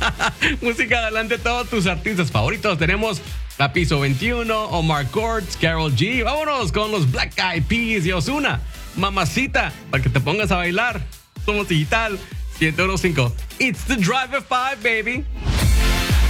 Música adelante, todos tus artistas favoritos. Tenemos a Piso 21, Omar Courtz, Karol G. Vámonos con los Black Eyed Peas y Ozuna. Mamacita, para que te pongas a bailar. Somos Digital 101.5. It's the Drive at 5, baby.